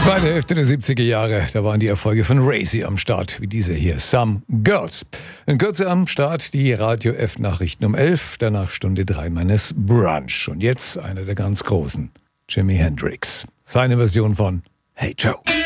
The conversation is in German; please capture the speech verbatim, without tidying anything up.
Zweite Hälfte der siebziger Jahre, da waren die Erfolge von Racy am Start, wie diese hier, Some Girls. In Kürze am Start die Radio F-Nachrichten um elf, danach Stunde drei meines Brunch. Und jetzt einer der ganz Großen, Jimi Hendrix. Seine Version von Hey Joe.